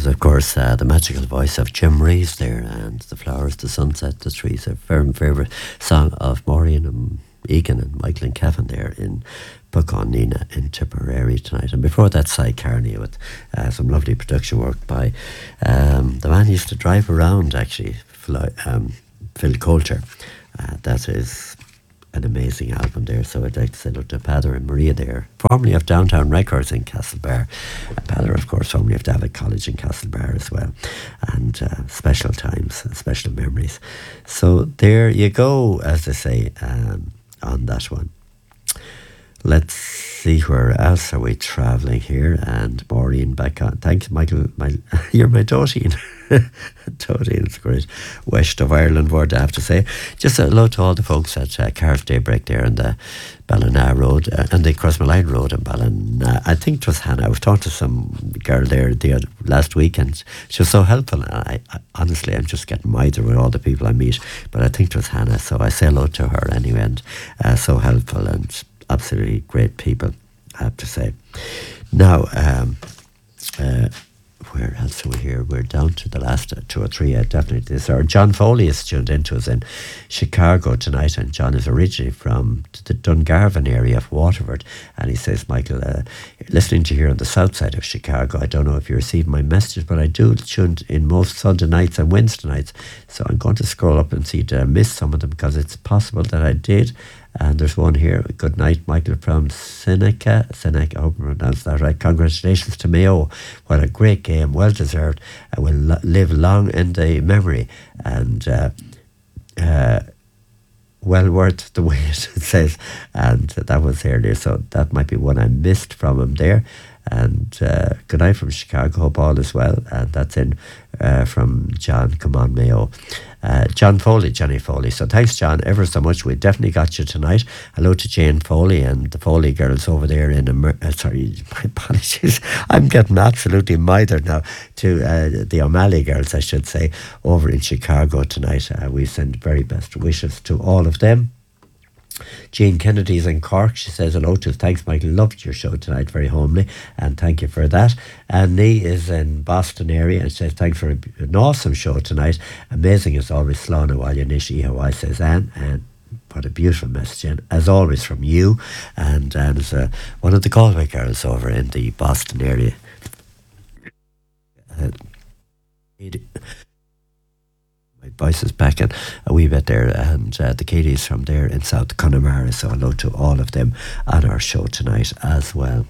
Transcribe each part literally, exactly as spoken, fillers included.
was, of course, uh, the magical voice of Jim Reeves there, and The Flowers, the Sunset, the Trees, a very favourite song of Maureen and Egan and Michael and Kevin there in Puckon Nina in Tipperary tonight. And before that, Cy Carney with uh, some lovely production work by um, the man who used to drive around, actually, Phil, um, Phil Coulter. Uh, that is an amazing album there. So I'd like to say hello to Peadar and Maria there, formerly of Downtown Records in Castlebar. Uh, Peadar, of course, formerly of David College in Castlebar as well. And uh, special times, special memories. So there you go, as they say, um, on that one. Let's see, where else are we travelling here? And Maureen back on. Thanks, Michael. My, you're my Dotine. Dotine, it's great. West of Ireland word, I have to say. Just a hello to all the folks at uh, Carriff Daybreak there on the Ballina Road uh, and the Crossmalline Road in Ballina. I think it was Hannah. I was talking to some girl there the other, last week, and she was so helpful. I, I, honestly, I'm just getting miser with all the people I meet, but I think it was Hannah. So I say hello to her anyway, and uh, so helpful and absolutely great people, I have to say. Now, um, uh, where else are we here? We're down to the last uh, two or three, uh, definitely this. Or John Foley is tuned into us in Chicago tonight, and John is originally from the Dungarvan area of Waterford, and he says, Michael, uh, listening to you here on the south side of Chicago, I don't know if you received my message, but I do tune in most Sunday nights and Wednesday nights, so I'm going to scroll up and see to miss some of them, because it's possible that I did. And there's one here. Good night, Michael, from Seneca. Seneca, I hope I pronounced that right. Congratulations to Mayo. What a great game. Well deserved. I will lo- live long in the memory. And uh, uh, well worth the wait, it says. And that was earlier. So that might be one I missed from him there. And uh, good night from Chicago. Hope all is well. And that's in uh, from John. Come on, Mayo. Uh, John Foley, Johnny Foley. So thanks, John, ever so much. We definitely got you tonight. Hello to Jane Foley and the Foley girls over there in Amer- uh, sorry, my apologies. I'm getting absolutely mithered now. To uh, the O'Malley girls, I should say, over in Chicago tonight. Uh, we send very best wishes to all of them. Jean Kennedy's in Cork. She says hello to us. Thanks, Michael. Loved your show tonight, very homely, and thank you for that. And Nee is in Boston area and says thanks for an awesome show tonight. Amazing as always, Slana Walyanish Hawaii, says Anne. And what a beautiful message, and as always from you. And Anne is uh, one of the Galway girls over in the Boston area. Uh, My voice is back in a wee bit there, and uh, the Katie's from there in South Connemara, so hello to all of them on our show tonight as well.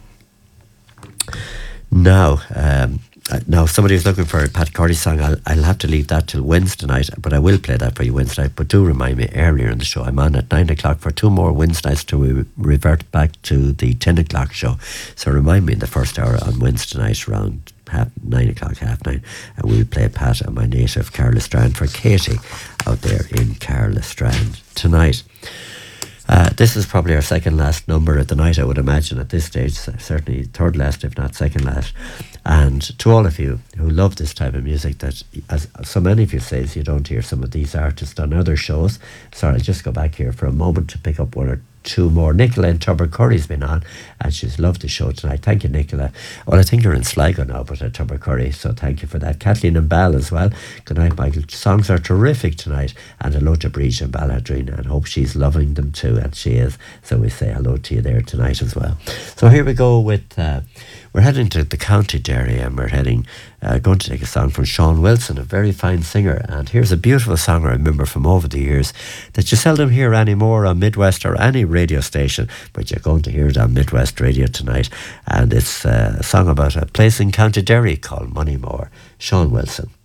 Now, um, now if somebody is looking for a Pat Cordy song, I'll, I'll have to leave that till Wednesday night, but I will play that for you Wednesday night. But do remind me earlier in the show, I'm on at nine o'clock for two more Wednesday nights to re- revert back to the ten o'clock show. So remind me in the first hour on Wednesday night around half nine o'clock, half nine, and we'll play Pat and my native Carlastrand for Katie out there in Carlastrand tonight. Uh, this is probably our second last number of the night, I would imagine, at this stage. Certainly third last, if not second last. And to all of you who love this type of music, that, as so many of you say, you don't hear some of these artists on other shows. Sorry, I'll just go back here for a moment to pick up one or two more. Nicola in Tubbercurry's been on, and she's loved the show tonight. Thank you, Nicola. Well, I think you're in Sligo now, but at Tubbercurry, so thank you for that. Kathleen and Bal as well. Good night, Michael. Songs are terrific tonight, and hello to Breach and Balladrina, and hope she's loving them too, and she is. So we say hello to you there tonight as well. So here we go with uh, we're heading to the County Derry, and we're heading uh, going to take a song from Sean Wilson, a very fine singer. And here's a beautiful song I remember from over the years that you seldom hear anymore on Midwest or any radio station, but you're going to hear it on Midwest Radio tonight. And it's uh, a song about a place in County Derry called Moneymore. Sean Wilson.